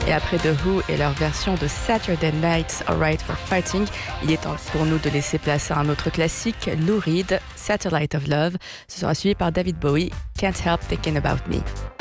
Et après The Who et leur version de Saturday Night's Alright for Fighting, il est temps pour nous de laisser place à un autre classique, Lou Reed, Satellite of Love. Ce sera suivi par David Bowie, Can't Help Thinking About Me.